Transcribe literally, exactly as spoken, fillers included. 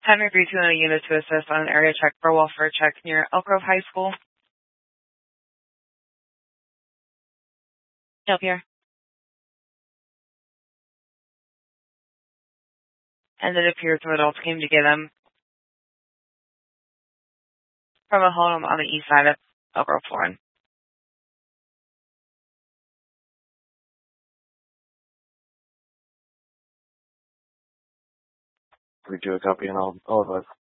ten agreed to in a unit to assist on an area check for a welfare check near Elk Grove High School. Help here. And it appears some adults came to get him from a home on the east side of Elk Grove Foreign. We do a copy and all, all of us.